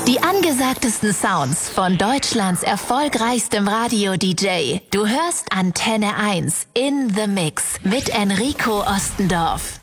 Die angesagtesten Sounds von Deutschlands erfolgreichstem Radio-DJ. Du hörst Antenne 1 in the Mix mit Enrico Ostendorf.